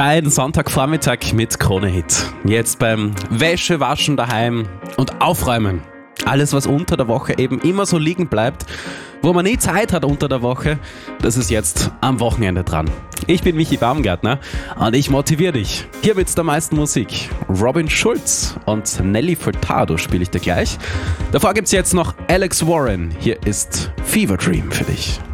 Dein Sonntagvormittag mit Krone-Hit. Jetzt beim Wäschewaschen daheim und Aufräumen. Alles, was unter der Woche eben immer so liegen bleibt, wo man nie Zeit hat unter der Woche, das ist jetzt am Wochenende dran. Ich bin Michi Baumgärtner und ich motiviere dich. Hier mit der meisten Musik. Robin Schulz und Nelly Furtado spiele ich dir gleich. Davor gibt's jetzt noch Alex Warren. Hier ist Fever Dream für dich.